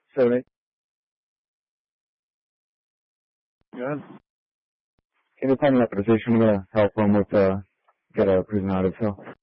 7-8. Good. Can you find the authorization? I'm going to help him with, get a prison out of hell.